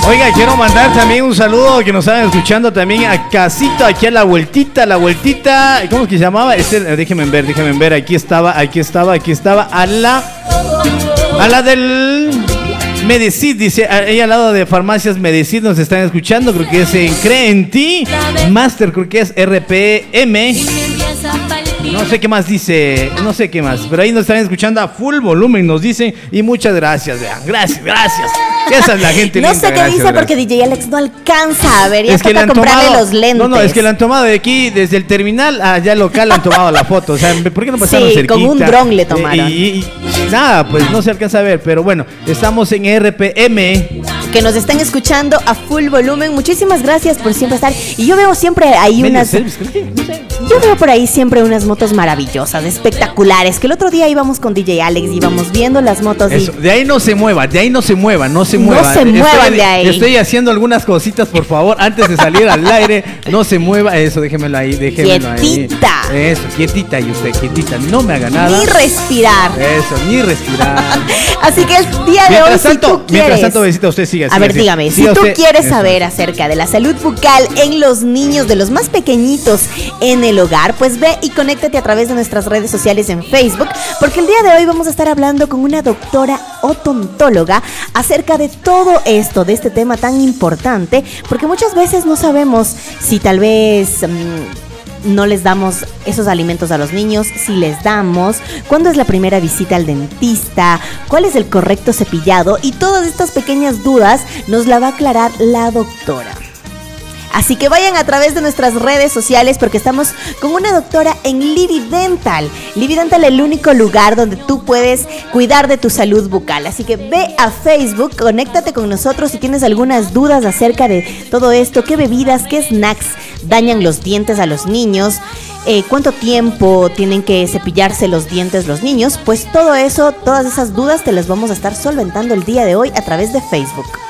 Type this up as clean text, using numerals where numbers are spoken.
Oiga, quiero mandar también un saludo que nos están escuchando también a Casito, aquí a la vueltita, ¿cómo es que se llamaba? Déjenme ver, aquí estaba, a la del Medicid, dice, ahí al lado de Farmacias Medicid nos están escuchando, creo que es en Cree en Ti, Master, creo que es RPM. No sé qué más dice, pero ahí nos están escuchando a full volumen, nos dicen, y muchas gracias, vean, gracias. Esa es la gente linda. No sé qué dice porque DJ Alex no alcanza a ver, ya toca comprarle los lentes. No, es que la han tomado de aquí, desde el terminal allá local, han tomado la foto, o sea, ¿por qué no pasaron cerquita? Con un dron le tomaron. Y nada, pues no se alcanza a ver, pero bueno, estamos en RPM. Que nos están escuchando a full volumen, muchísimas gracias por siempre estar, y yo veo siempre ahí yo veo por ahí siempre unas motos maravillosas, espectaculares, que el otro día íbamos con DJ Alex y íbamos viendo las motos. Eso, de ahí no se muevan de ahí. Estoy haciendo algunas cositas, por favor, antes de salir al aire, no se mueva, eso, déjemelo ahí. Quietita. Eso, quietita, y usted, quietita, no me haga nada. Ni respirar. Así que el día de hoy, mientras tanto, besita, usted sigue. A ver, dígame, si tú quieres saber acerca de la salud bucal en los niños, de los más pequeñitos en el hogar, pues ve y conéctate a través de nuestras redes sociales en Facebook, porque el día de hoy vamos a estar hablando con una doctora odontóloga acerca de todo esto, de este tema tan importante, porque muchas veces no sabemos si tal vez no les damos esos alimentos a los niños, si les damos, cuándo es la primera visita al dentista, cuál es el correcto cepillado, y todas estas pequeñas dudas nos la va a aclarar la doctora. Así que vayan a través de nuestras redes sociales porque estamos con una doctora en Livi Dental. Livi Dental es el único lugar donde tú puedes cuidar de tu salud bucal. Así que ve a Facebook, conéctate con nosotros si tienes algunas dudas acerca de todo esto. ¿Qué bebidas, qué snacks dañan los dientes a los niños? ¿Cuánto tiempo tienen que cepillarse los dientes los niños? Pues todo eso, todas esas dudas te las vamos a estar solventando el día de hoy a través de Facebook.